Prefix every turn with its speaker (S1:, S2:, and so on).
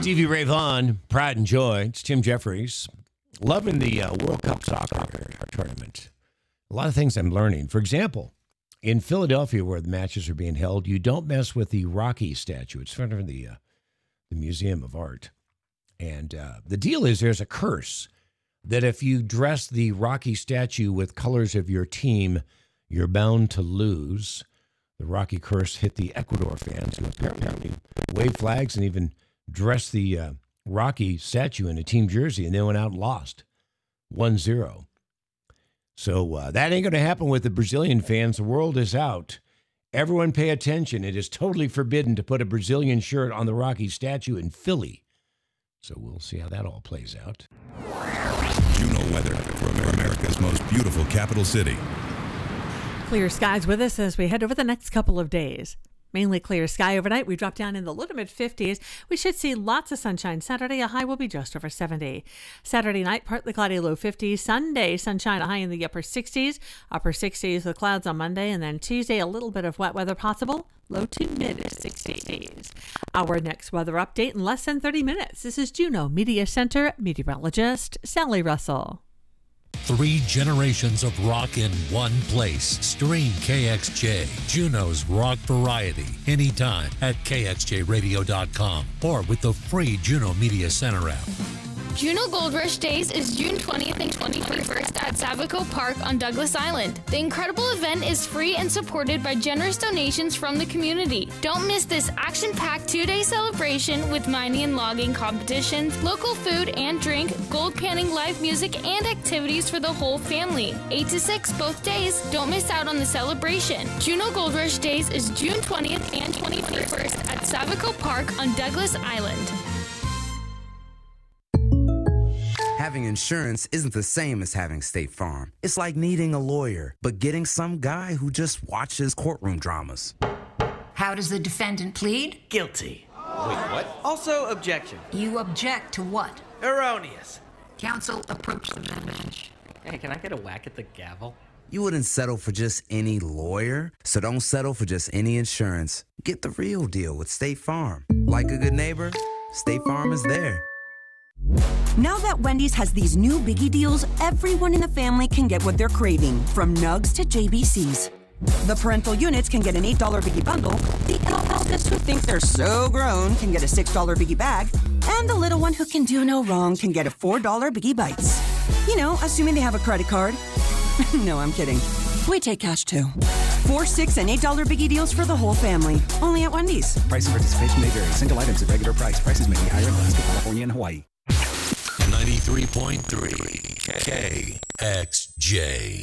S1: Stevie Ray Vaughan, Pride and Joy. It's Tim Jeffries. Loving the World Cup soccer tournament. A lot of things I'm learning. For example, in Philadelphia, where the matches are being held, you don't mess with the Rocky statue. It's in front of the Museum of Art. And the deal is there's a curse that if you dress the Rocky statue with colors of your team, you're bound to lose. The Rocky curse hit the Ecuador fans who apparently waved flags and even dressed the Rocky statue in a team jersey, and they went out and lost 1-0. So that ain't going to happen with the Brazilian fans. The world is out. Everyone pay attention. It is totally forbidden to put a Brazilian shirt on the Rocky statue in Philly. So we'll see how that all plays out.
S2: Juno weather for America's most beautiful capital city.
S3: Clear skies with us as we head over the next couple of days. Mainly clear sky overnight. We drop down in the low to mid 50s. We should see lots of sunshine Saturday. A high will be just over 70. Saturday night, partly cloudy, low 50s. Sunday, sunshine, a high in the upper 60s. Upper 60s with clouds on Monday. And then Tuesday, a little bit of wet weather possible. Low to mid 60s. Our next weather update in less than 30 minutes. This is Juno Media Center meteorologist Sally Russell.
S4: 3 generations of rock in one place. Stream KXJ, Juno's rock variety, anytime at KXJRadio.com or with the free Juno Media Center app.
S5: Juno Gold Rush Days is June 20th and 21st at Savico Park on Douglas Island. The incredible event is free and supported by generous donations from the community. Don't miss this action-packed 2-day celebration with mining and logging competitions, local food and drink, gold panning live music, and activities for the whole family. 8 to 6 both days. Don't miss out on the celebration. Juno Gold Rush Days is June 20th and 21st at Savico Park on Douglas Island.
S6: Having insurance isn't the same as having State Farm. It's like needing a lawyer, but getting some guy who just watches courtroom dramas.
S7: How does the defendant plead?
S8: Guilty.
S9: Wait, what? Also, objection.
S7: You object to what?
S9: Erroneous.
S7: Counsel, approach the bench.
S8: Hey, can I get a whack at the gavel?
S6: You wouldn't settle for just any lawyer, so don't settle for just any insurance. Get the real deal with State Farm. Like a good neighbor, State Farm is there.
S10: Now that Wendy's has these new biggie deals, everyone in the family can get what they're craving, from Nugs to JBCs. The parental units can get an $8 biggie bundle, the eldest who thinks they're so grown can get a $6 biggie bag, and the little one who can do no wrong can get a $4 biggie bites. You know, assuming they have a credit card. No, I'm kidding. We take cash too. $4, $6, and $8 biggie deals for the whole family. Only at Wendy's.
S11: Price and participation may vary. Single items at regular price. Prices may be higher in Alaska, California, and Hawaii.
S4: 93.3 KXJ.